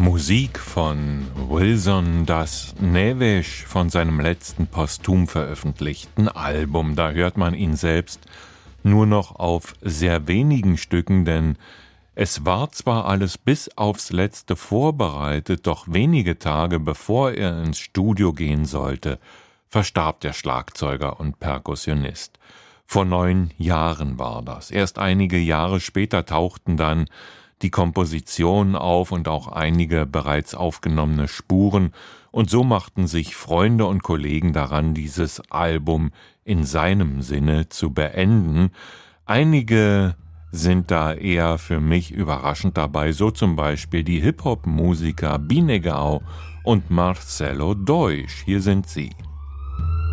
Musik von Wilson das Neves von seinem letzten posthum veröffentlichten Album. Da hört man ihn selbst nur noch auf sehr wenigen Stücken, denn es war zwar alles bis aufs Letzte vorbereitet, doch wenige Tage bevor er ins Studio gehen sollte, verstarb der Schlagzeuger und Perkussionist. Vor 9 Jahren war das. Erst einige Jahre später tauchten dann die Komposition auf und auch einige bereits aufgenommene Spuren, und so machten sich Freunde und Kollegen daran, dieses Album in seinem Sinne zu beenden. Einige sind da eher für mich überraschend dabei, so zum Beispiel die Hip-Hop-Musiker Binegau und Marcelo Deutsch. Hier sind sie.